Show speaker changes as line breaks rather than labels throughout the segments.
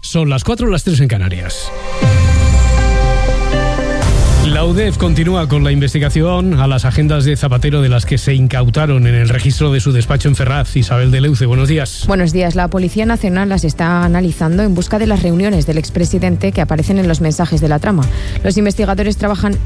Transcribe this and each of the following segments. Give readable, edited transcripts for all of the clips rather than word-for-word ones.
Son las 4, las 3 en Canarias. La UDEF continúa con la investigación a las agendas de Zapatero de las que se incautaron en el registro de su despacho en Ferraz. Isabel de Leuce, buenos días.
Buenos días. La Policía Nacional las está analizando en busca de las reuniones del expresidente que aparecen en los mensajes de la trama. Los investigadores trabajan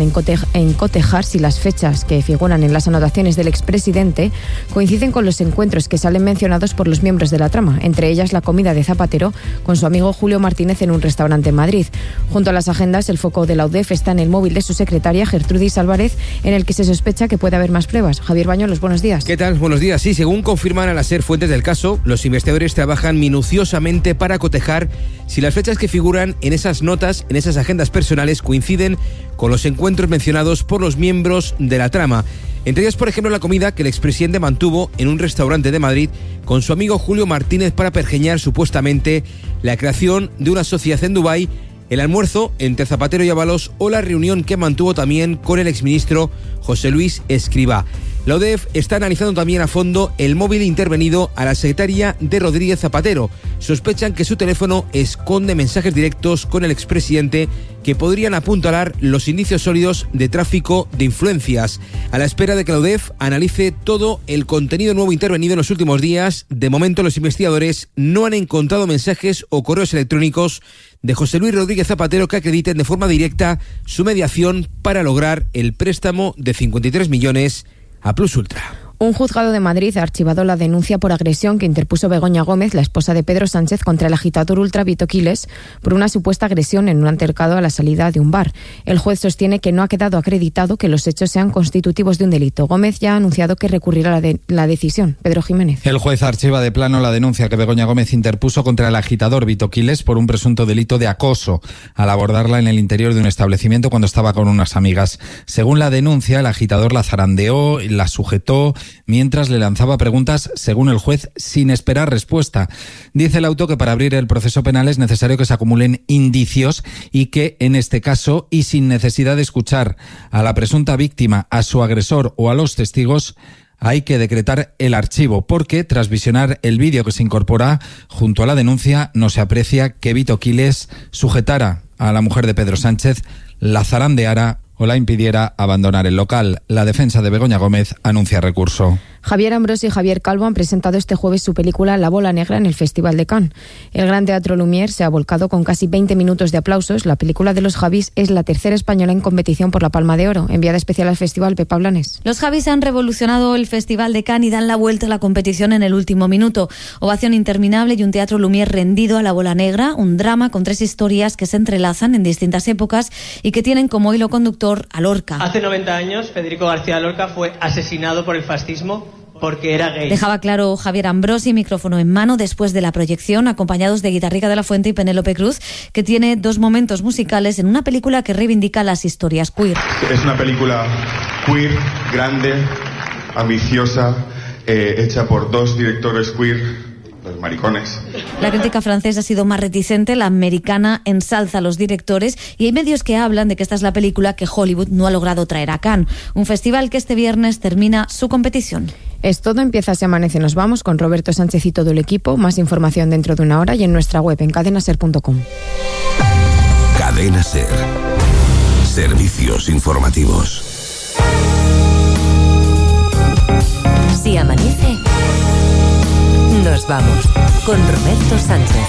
en cotejar si las fechas que figuran en las anotaciones del expresidente coinciden con los encuentros que salen mencionados por los miembros de la trama, entre ellas la comida de Zapatero con su amigo Julio Martínez en un restaurante en Madrid. Junto a las agendas, el foco de la UDEF está en el móvil de su secretaria, Gertrudis Álvarez, en el que se sospecha que puede haber más pruebas. Javier Bañuelos, buenos días.
¿Qué tal? Buenos días. Sí, según confirman a la SER fuentes del caso, los investigadores trabajan minuciosamente para cotejar si las fechas que figuran en esas notas, en esas agendas personales, coinciden con los encuentros mencionados por los miembros de la trama. Entre ellas, por ejemplo, la comida que el expresidente mantuvo en un restaurante de Madrid con su amigo Julio Martínez para pergeñar supuestamente la creación de una sociedad en Dubái, el almuerzo entre Zapatero y Ábalos o la reunión que mantuvo también con el exministro José Luis Escrivá. La UDEF está analizando también a fondo el móvil intervenido a la secretaria de Rodríguez Zapatero. Sospechan que su teléfono esconde mensajes directos con el expresidente que podrían apuntalar los indicios sólidos de tráfico de influencias. A la espera de que la UDEF analice todo el contenido nuevo intervenido en los últimos días, de momento los investigadores no han encontrado mensajes o correos electrónicos de José Luis Rodríguez Zapatero que acrediten de forma directa su mediación para lograr el préstamo de 53 millones a Plus Ultra.
Un juzgado de Madrid ha archivado la denuncia por agresión que interpuso Begoña Gómez, la esposa de Pedro Sánchez, contra el agitador ultra Vito Quiles por una supuesta agresión en un altercado a la salida de un bar. El juez sostiene que no ha quedado acreditado que los hechos sean constitutivos de un delito. Gómez ya ha anunciado que recurrirá la decisión. Pedro Jiménez.
El juez archiva de plano la denuncia que Begoña Gómez interpuso contra el agitador Vito Quiles por un presunto delito de acoso al abordarla en el interior de un establecimiento cuando estaba con unas amigas. Según la denuncia, el agitador la zarandeó, la sujetó mientras le lanzaba preguntas, según el juez, sin esperar respuesta. Dice el auto que para abrir el proceso penal es necesario que se acumulen indicios y que, en este caso, y sin necesidad de escuchar a la presunta víctima, a su agresor o a los testigos, hay que decretar el archivo, porque tras visionar el vídeo que se incorpora junto a la denuncia, no se aprecia que Vito Quiles sujetara a la mujer de Pedro Sánchez, la zarandeara o la impidiera abandonar el local. La defensa de Begoña Gómez anuncia recurso.
Javier Ambrosi y Javier Calvo han presentado este jueves su película La bola negra en el Festival de Cannes. El Gran Teatro Lumière se ha volcado con casi 20 minutos de aplausos. La película de los Javis es la tercera española en competición por la Palma de Oro. Enviada especial al festival, Pepa Blanes.
Los Javis han revolucionado el Festival de Cannes y dan la vuelta a la competición en el último minuto. Ovación interminable y un Teatro Lumière rendido a La bola negra, un drama con 3 historias que se entrelazan en distintas épocas y que tienen como hilo conductor a Lorca.
Hace 90 años, Federico García Lorca fue asesinado por el fascismo porque era gay.
Dejaba claro Javier Ambrosi, micrófono en mano, después de la proyección, acompañados de Guitarrica de la Fuente y Penélope Cruz, que tiene 2 momentos musicales en una película que reivindica las historias queer.
Es una película queer, grande, ambiciosa, hecha por 2 directores queer, los maricones.
La crítica francesa ha sido más reticente, la americana ensalza a los directores y hay medios que hablan de que esta es la película que Hollywood no ha logrado traer a Cannes, un festival que este viernes termina su competición.
Es todo, empieza Se Amanece, nos vamos con Roberto Sánchez y todo el equipo. Más información dentro de una hora y en nuestra web en cadenaser.com.
Cadena Ser. Servicios informativos.
Si amanece, nos vamos con Roberto Sánchez.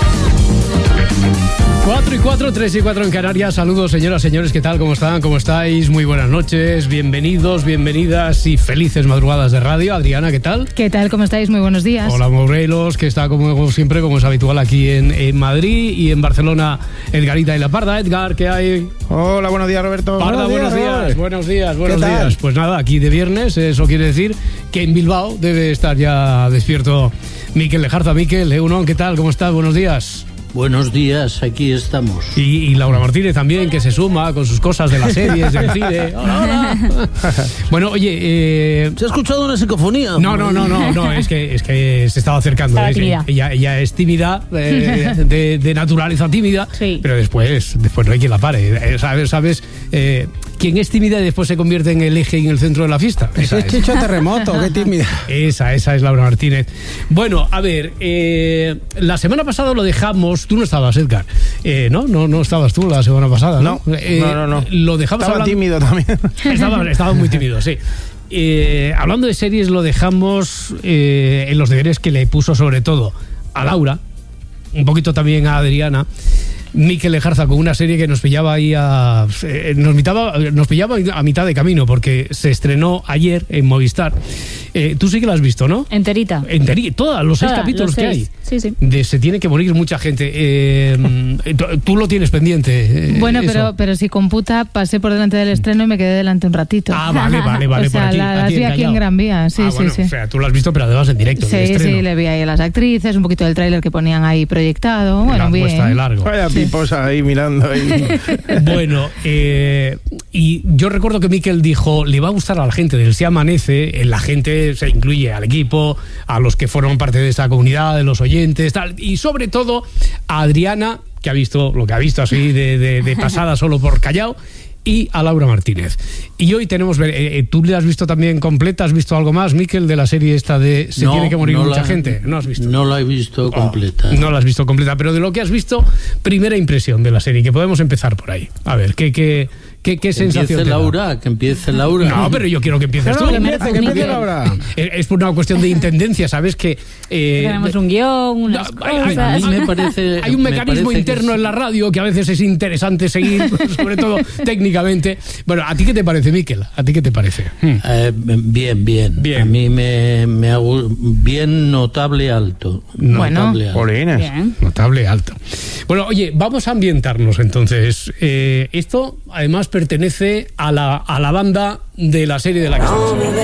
4 y 4, 3 y 4 en Canarias. Saludos, señoras, señores, ¿qué tal? ¿Cómo están? ¿Cómo estáis? Muy buenas noches, bienvenidos, bienvenidas y felices madrugadas de radio. Adriana, ¿qué tal?
¿Qué tal? ¿Cómo estáis? Muy buenos días.
Hola, Morelos, que está como siempre, como es habitual aquí en Madrid, y en Barcelona, Edgarita y la Parda. Edgar, ¿qué hay?
Hola, buenos días, Roberto.
Parda, buenos días. Buenos días. Pues nada, aquí de viernes, eso quiere decir que en Bilbao debe estar ya despierto Mikel Lejarza. Mikel, Egunon, ¿qué tal? ¿Cómo estás? Buenos días.
Buenos días, aquí estamos.
Y Laura Martínez también, que se suma con sus cosas de las series, del cine. Hola. Bueno, oye...
¿Se ha escuchado una psicofonía?
No, es que se estaba acercando. Ella es tímida, de naturaleza tímida, sí. Pero después no hay quien la pare. ¿Sabes? quien es tímida y después se convierte en el eje y en el centro de la fiesta.
Esa es Chicho Terremoto, qué tímida.
Esa es Laura Martínez. Bueno, a ver, la semana pasada lo dejamos, tú no estabas, Edgar, no estabas tú la semana pasada, ¿no?
No.
Lo dejamos
estaba tímido también.
Estaba muy tímido, sí. Hablando de series, lo dejamos en los deberes que le puso sobre todo a Laura, un poquito también a Adriana, Mikel Lejarza, con una serie que nos pillaba ahí nos pillaba a mitad de camino, porque se estrenó ayer en Movistar. Tú sí que la has visto, ¿no?
Enterita.
Todos los 6 capítulos que hay.
Sí.
Se tiene que morir mucha gente. Tú lo tienes pendiente.
Bueno, pero si computa, pasé por delante del estreno y me quedé delante un ratito.
Ah, vale.
O sea, la vi aquí en Gran Vía. Sí.
O sea, tú lo has visto, pero además en directo.
Sí, le vi ahí a las actrices, un poquito del tráiler que ponían ahí proyectado. Bueno,
la
bien.
puesta de largo.
Vaya piposa ahí mirando ahí.
Bueno, y yo recuerdo que Mikel dijo, le va a gustar a la gente del Se Amanece. La gente se incluye al equipo, a los que forman parte de esa comunidad, de los oyentes, tal, y sobre todo a Adriana, que ha visto lo que ha visto así de pasada solo por Callao, y a Laura Martínez. Y hoy tenemos... ¿tú le has visto también completa? ¿Has visto algo más, Mikel, de la serie esta de tiene que morir mucha gente? ¿No has visto?
No la he visto completa.
No la has visto completa, pero de lo que has visto, primera impresión de la serie, que podemos empezar por ahí. A ver, ¿qué sensación te da?
Que empiece Laura.
No, pero yo quiero que empieces tú.
Que empiece Laura.
Es por una cuestión de intendencia, ¿sabes? Que
tenemos un guión, unas cosas.
A mí me parece...
Hay un mecanismo interno en la radio que a veces es interesante seguir, sobre todo técnicamente. Bueno, ¿a ti qué te parece, Mikel? ¿A ti qué te parece?
Bien. A mí me hago bien, notable alto.
Bueno,
notable alto. Bueno, oye, vamos a ambientarnos entonces. Esto además pertenece a la banda de la serie de la que estamos hablando.